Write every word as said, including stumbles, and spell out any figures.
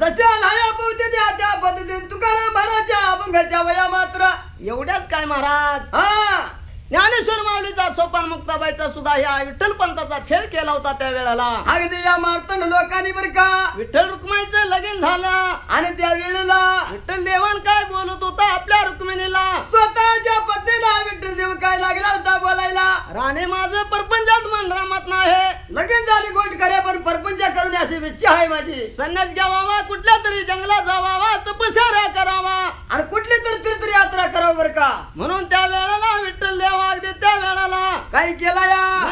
रस्त्याला या पोहते त्या त्या पद्धतीने तुकाराम महाराजच्या अभंगाच्या वया मात्र एवढ्याच काय महाराज हा ज्ञानेश्वर माऊलीचा सोपान मुक्ताबाईचा सुद्धा ह्या विठ्ठल पंथाचा खेळ केला होता त्या वेळेला. अगदी या मार्तंड लोकांनी बर का विठ्ठल रुक्माईचं लगीन झालं आणि त्या वेळेला विठ्ठल देवान काय बोलत होता आपल्या रुक्मिणीला. स्वतःच्या पत्नीला विठ्ठल देव काय लागला होता बोलायला. राणे माझं परपंचात मन रामत नाही. लगीन झाली गोष्ट करे पण परपंच करून अशी इच्छा आहे माझी. संन्यास घ्यावा कुठल्या तरी जंगलात जावावा तपश्चर्या करावा आणि कुठली तरी तीर्थयात्रा करावं बर का. म्हणून त्या वेळेला विठ्ठल देव अगदी त्या वेळेला काही केला या